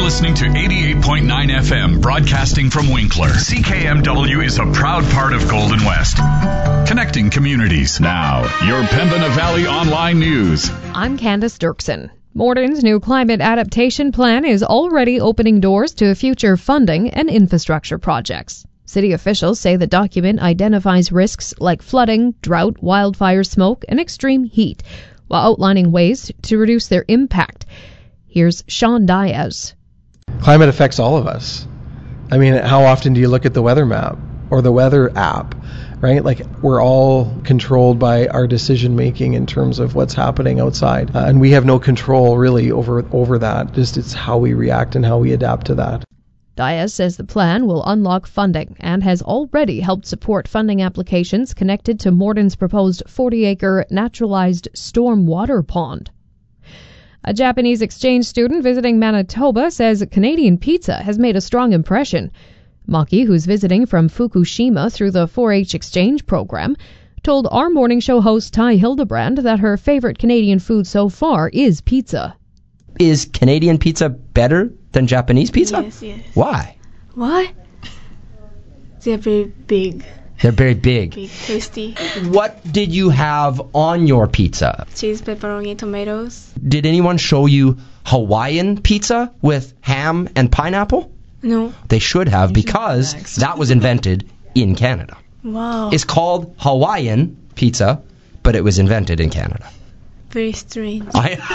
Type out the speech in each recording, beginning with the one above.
listening to 88.9 FM, broadcasting from Winkler. CKMW is a proud part of Golden West. Connecting communities. Now, your Pembina Valley Online News. I'm Candace Dirksen. Morden's new climate adaptation plan is already opening doors to future funding and infrastructure projects. City officials say the document identifies risks like flooding, drought, wildfire smoke, and extreme heat, while outlining ways to reduce their impact. Here's Sean Diaz. Climate affects all of us. I mean, how often do you look at the weather map or the weather app, right? Like, we're all controlled by our decision making in terms of what's happening outside. And we have no control really over that. Just it's how we react and how we adapt to that. Diaz says the plan will unlock funding and has already helped support funding applications connected to Morden's proposed 40-acre naturalized storm water pond. A Japanese exchange student visiting Manitoba says Canadian pizza has made a strong impression. Maki, who's visiting from Fukushima through the 4-H exchange program, told our morning show host Ty Hildebrand that her favorite Canadian food so far is pizza. Is Canadian pizza better than Japanese pizza? Yes. Why? Why? They're very big. They're very big. Big, tasty. What did you have on your pizza? Cheese, pepperoni, tomatoes. Did anyone show you Hawaiian pizza with ham and pineapple? No. They should have, because that was invented in Canada. Wow. It's called Hawaiian pizza, but it was invented in Canada. Very strange.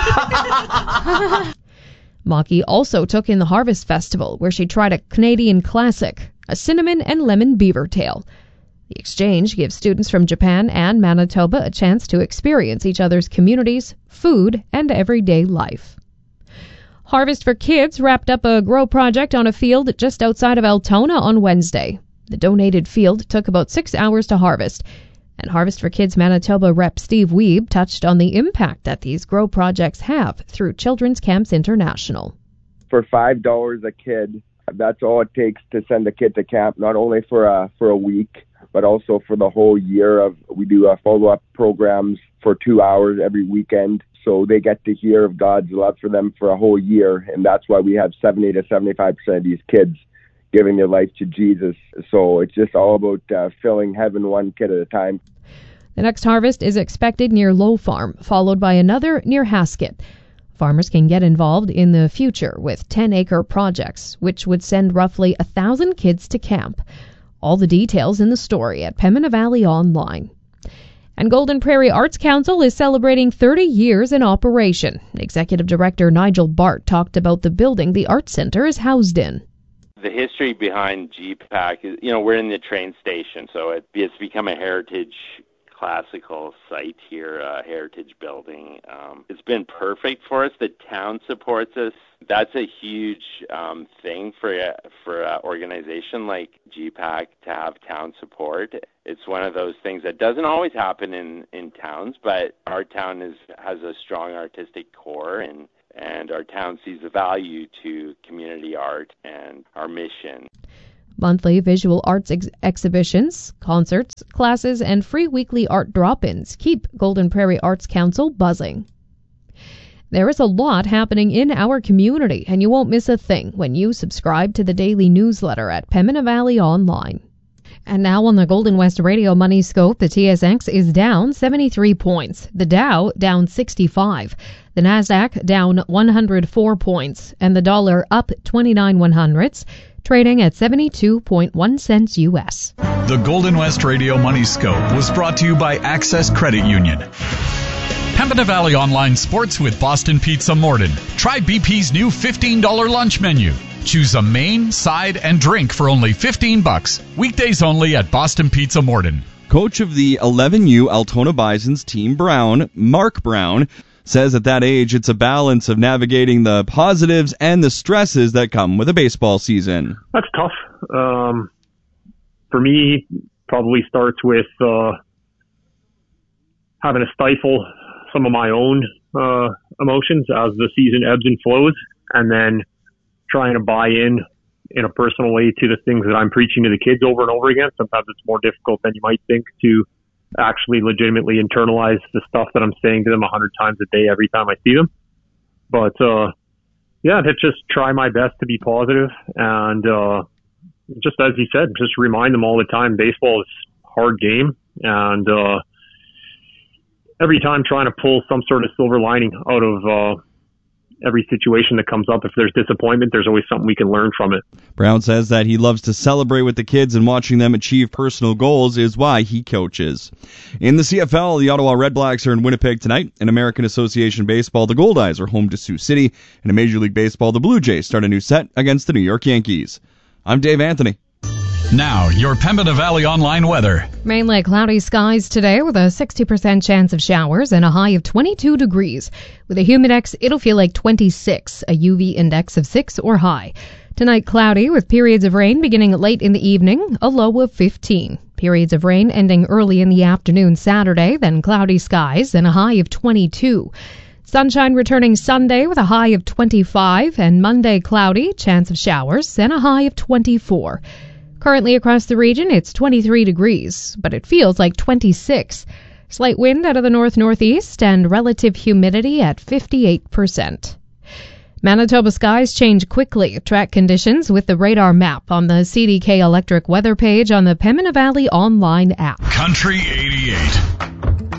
Maki also took in the Harvest Festival, where she tried a Canadian classic, a cinnamon and lemon beaver tail. The exchange gives students from Japan and Manitoba a chance to experience each other's communities, food, and everyday life. Harvest for Kids wrapped up a grow project on a field just outside of Altona on Wednesday. The donated field took about 6 hours to harvest, and Harvest for Kids Manitoba rep Steve Wiebe touched on the impact that these grow projects have through Children's Camps International. For $5 a kid, that's all it takes to send a kid to camp, not only for a week, but also for the whole year. We do follow-up programs for 2 hours every weekend, so they get to hear of God's love for them for a whole year, and that's why we have 70 to 75% of these kids giving their life to Jesus. So it's just all about filling heaven one kid at a time. The next harvest is expected near Low Farm, followed by another near Haskett. Farmers can get involved in the future with 10-acre projects, which would send roughly 1,000 kids to camp. All the details in the story at Pembina Valley Online. And Golden Prairie Arts Council is celebrating 30 years in operation. Executive Director Nigel Bart talked about the building the Arts Centre is housed in. The history behind GPAC is, we're in the train station, so it's become a heritage classical site here, heritage building. It's been perfect for us. The town supports us. That's a huge thing for an organization like GPAC to have town support. It's one of those things that doesn't always happen in towns, but our town has a strong artistic core, and our town sees the value to community art and our mission. Monthly visual arts exhibitions, concerts, classes, and free weekly art drop-ins keep Golden Prairie Arts Council buzzing. There is a lot happening in our community, and you won't miss a thing when you subscribe to the daily newsletter at Pembina Valley Online. And now on the Golden West Radio Money Scope, the TSX is down 73 points, the Dow down 65, the Nasdaq down 104 points, and the dollar up 29/100ths, trading at 72.1 cents U.S. The Golden West Radio Money Scope was brought to you by Access Credit Union. Pembina Valley Online Sports with Boston Pizza Morden. Try BP's new $15 lunch menu. Choose a main, side, and drink for only $15. Weekdays only at Boston Pizza Morden. Coach of the 11U Altona Bisons, Team Brown, Mark Brown, says at that age it's a balance of navigating the positives and the stresses that come with a baseball season. That's tough. For me, probably starts with having to stifle some of my own emotions as the season ebbs and flows, and then trying to buy in a personal way to the things that I'm preaching to the kids over and over again. Sometimes it's more difficult than you might think to actually legitimately internalize the stuff that I'm saying to them 100 times a day every time I see them. But yeah, to just try my best to be positive and just as you said, just remind them all the time baseball is a hard game, and every time trying to pull some sort of silver lining out of every situation that comes up. If there's disappointment, there's always something we can learn from it. Brown says that he loves to celebrate with the kids, and watching them achieve personal goals is why he coaches. In the CFL, the Ottawa Redblacks are in Winnipeg tonight. In American Association Baseball, the Goldeyes are home to Sioux City. And in Major League Baseball, the Blue Jays start a new set against the New York Yankees. I'm Dave Anthony. Now, your Pembina Valley online weather. Mainly cloudy skies today with a 60% chance of showers and a high of 22 degrees. With a humidex, it'll feel like 26, a UV index of 6 or high. Tonight, cloudy with periods of rain beginning late in the evening, a low of 15. Periods of rain ending early in the afternoon Saturday, then cloudy skies and a high of 22. Sunshine returning Sunday with a high of 25, and Monday cloudy, chance of showers, and a high of 24. Currently across the region, it's 23 degrees, but it feels like 26. Slight wind out of the north-northeast and relative humidity at 58%. Manitoba skies change quickly. Track conditions with the radar map on the CDK Electric weather page on the Pembina Valley online app. Country 88.